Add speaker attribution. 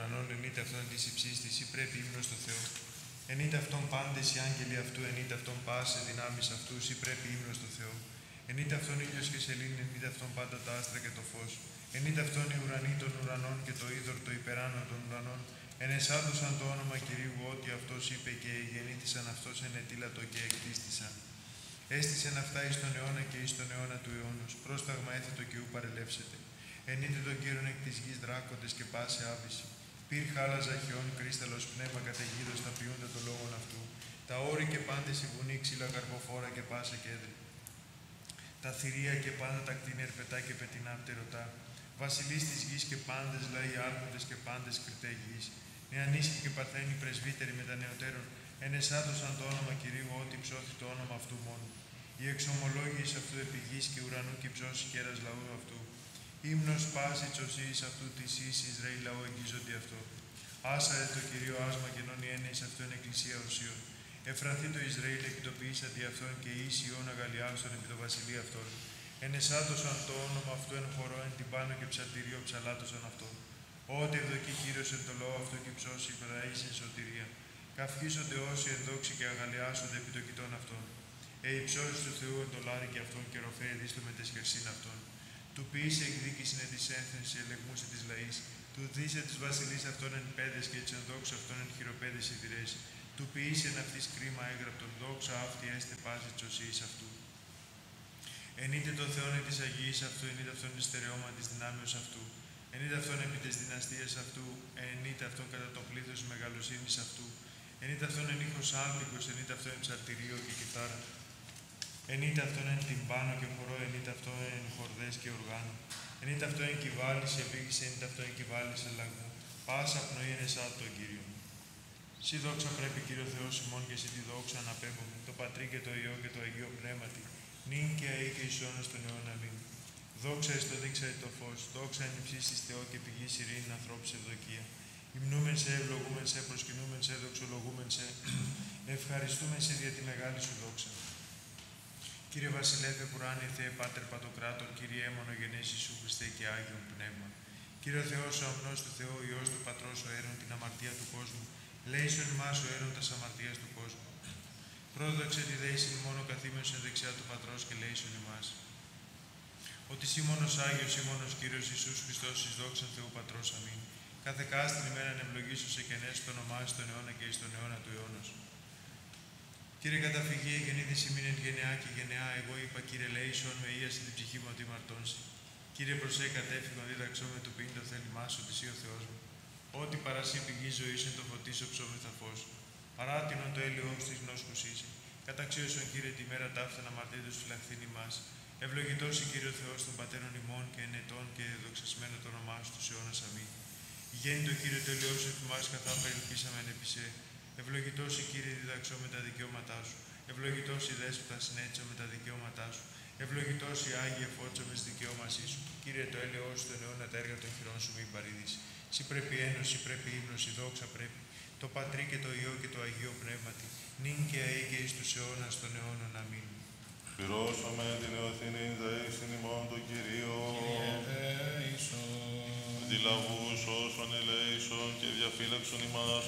Speaker 1: ουρανών, ενείται αυτόν της υψής της, ή πρέπει ύμνος στο Θεό. Ενείται αυτόν πάντες οι άγγελοι αυτού, ενείται αυτόν πάσε δυνάμεις αυτούς, ή πρέπει ύμνος στο Θεό. Ενείται αυτόν ήλιος και σελήνη, ενείται αυτόν πάντα τα άστρα και το φως. Ενείται αυτόν οι ουρανοί των ουρανών και το είδωρ το υπεράνω των ουρανών. Ενεσάντωσαν το όνομα Κυρίου, ότι αυτός είπε και γεννήθησαν αυτός ενετήλατο και εκτίστησαν. Έστησεν αυτά εις τον αιώνα και εις τον αιώνα του αιώνος. Πρόσταγμα έθετο και ου παρελεύσετε. Ενείτε τον Κύριον εκ της γης δράκοντες και πάσε άβυση. Πυρ χάλαζα χιόν, κρίσταλος πνεύμα καταιγίδος τα ποιούνται το λόγον αυτού. Τα όρη και πάντες η βουνή, ξύλα καρποφόρα και πάσε κέντρη. Τα θηρία και πάντα τα κτίνη ερπετά και πετεινά πτερωτά. Βασιλείς της γης και πάντες λαοί άρχοντες και πάντες κριτέ γης. Νεανίσχοι και παρθένοι πρεσβύτεροι με τα νεωτέρων. Ενεσάντωσαν το όνομα Κυρίου, ότι ψώθη το όνομα αυτού μόνο. Οι εξομολόγοι αυτού επί γης και ουρανού και ψώσει κέρας λαού αυτού. Ύμνος πάση τσωσίης αυτού της εις Ισραήλ λαού εγγίζονται αυτό. Άσαρε το Κυρίο άσμα και νόν η έννοια αυτού εν εκκλησία οσίων. Εφρανθεί το Ισραήλ επιτοπίησα δι' αυτόν και εις Ιών αγαλιάσον επί το βασιλείο αυτόν. Ενεσάτωσαν το όνομα αυτού εν χορό, εν την πάνω και ψαλτηρίο ψαλάτωσαν αυτό. Ότι ευδοκεί Κύριος εν το λόγο αυτού και ψώσει υπεραείς εν σωτηρία. Καυχήσονται όσοι ενδόξοι και αγαλιάσονται επί το κοιτών αυτών. Υψώσεις του Θεού εν το λάρι και αυτόν και ροφέ εδίστο με τεσχερσίν αυτών. Του ποιήσε εκδίκησιν εν της ένθνης ελεγμούσε της λαής. Του δίσε της βασιλείς αυτών εν πέδες και της ενδόξου αυτών εν χειροπέδες ιδηρές. Του ποιήσε εν αυτής κρίμα έγραπτον δόξα αυτή έστε πάση τσωσίης αυτού. Ενείτε τον Θεόν εν της Αγίας αυτού, ενείτε αυτόν εν στερεώμα της δυνάμεως αυτού. Ενείτε αυτόν επί της δυναστείας αυτού, ενείτε αυτόν κατά το πλήθος της μεγαλοσύνης αυτού. Ενείτε αυτόν εν ήχος άλπικος, ενείτε αυτόν εν ψαλτηρίο και κιθάρα. Ενείτε αυτόν εν τυμπάνο και χορό, ενείτε αυτόν εν χορδές και οργάνο. Ενείτε αυτόν εν κυβάλιση επίγηση, ενείτε αυτόν εν κυβάλιση ελλαγμού. Πάσα πνοή εν εσάτου τον Κύριο. Συ δόξα πρέπει Κύριο Θεός ημών και συ τη δόξα αναπέμπομαι, το Πατρί και το Υιό και το Αγίο Πνεύματι, νυν και αεί και εις αιώνας των αιώνων αμήν. Δόξα εις το δείξα το φως, δόξα εν υψίστης Θεό και πηγής ειρήνη ανθρώπους ευδοκία. Υμνούμεν σε, ευλογούμεν σε, προσκυνούμεν σε, δοξολογούμεν σε, ευχαριστούμεν σε δια τη μεγάλη σου δόξα. Κύριε Βασιλεύε Πουράνιε Θεέ Πάτερ Πατοκράτορ, Κύριε μονογενές Ιησού Χριστέ και Άγιον Πνεύμα. Κύριε Θεός ο αμνός του Θεού, Υιός του Πατρός ο έρων την αμαρτία του κόσμου, λέησον ημάς ο έρων τας αμαρτίας του κόσμου. Πρόδοξε τη δέησιν μόνο καθήμενος εν δεξιά του Πατρός και λέησον ημάς. Ότι εσύ μόνος Άγιος, εσύ μόνος Κύριος Ιησούς Χριστός, εις δόξαν Θεού Πατρός αμήν. Κάθε κάστην ημέραν ευλογήσω σε και νέσου το όνομά σου τον αιώνα και εις τον αιώνα του αιώνος. Κύριε καταφυγή, γεννήθης ημίν εν γενεά και γενεά, εγώ είπα, Κύριε λέησον με ίαση την ψυχή μου ότι μαρτώνσει. Κύριε προσέ κατέφυγον, δίδαξό με το ποιήν το θέλημά σου, της ή ο Θεός μου. Ό,τι παρασύ πηγή ζωής εν το φωτίσω ψώμεθα φως. Παράτηνον το έλαιό σου της γνώσκους είσαι. Καταξίωσον Κύριε τη μέρα ταύτα να μαρτύρητος φυλαχθήν ημάς. Ευλογητός η Κύριο Θεός των πατέρων ημών και ενετών και δοξασμένο το όνομά σου τους αιώνας αμήν. Γέννητο Κύριε το έλαιό σου εφημάς καθά παρελπίσαμεν επί σε. Ευλογητός η Κύριε διδαξώ με τα δικαιώματά σου. Ευλογητός η Δέσποτα συνέτσω με τα δικαιώματά σου. Ευλογητός η Άγιε φώτσο με τη δικαιώμασή σου. Κύριε το έλαιό σου τον αιώνα τα έργα των χειρών σου μη παρήδηση. Συ πρέπει ένωση, πρέπει ύμνος, η δόξα πρέπει. Το Πατρί και το Υιό και το Αγίο Πνεύματι. Νυν και αεί και εις τους αιώνας των αιώνων αμήν.
Speaker 2: Πυρώσαμε την εωθήνην δέησιν ημών τον Κυρίο. Τη λαβούς όσων ελέησον και διαφύλαξον ημάς.